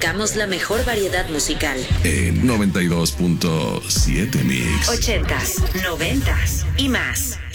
buscamos la mejor variedad musical. En 92.7 Mix. 80s, 90s y más.